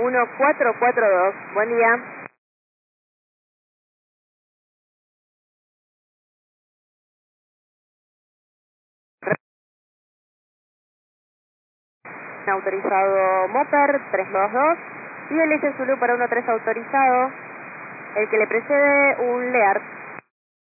1442. Buen día. Autorizado Mopper 322 y el S Zulu para 13 autorizado. El que le precede un Lear